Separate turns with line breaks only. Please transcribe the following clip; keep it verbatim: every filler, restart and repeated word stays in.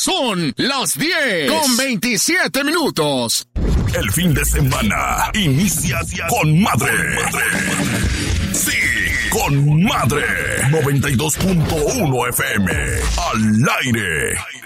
Son las diez con veintisiete minutos.
El fin de semana inicia con madre. Sí, con madre. noventa y dos punto uno F M. Al aire.